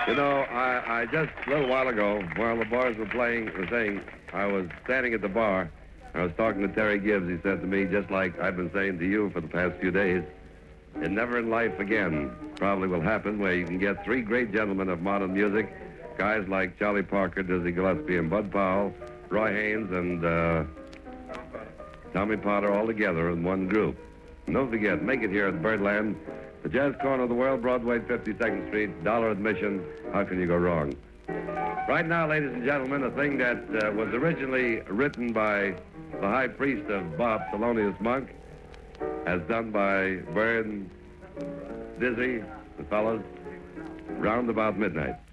You know, I just a little while ago, while the boys were saying, I was standing at the bar. I was talking to Terry Gibbs. He said to me, just like I've been saying to you for the past few days, it never in life again probably will happen where you can get three great gentlemen of modern music, guys like Charlie Parker, Dizzy Gillespie, and Bud Powell, Roy Haynes, and Tommy Potter all together in one group. And don't forget, make it here at Birdland, the jazz corner of the world, Broadway, 52nd Street, $1 admission. How can you go wrong? Right now, ladies and gentlemen, a thing that was originally written by the high priest of Bob, Thelonious Monk, as done by Bird, Dizzy, the fellas, round about midnight.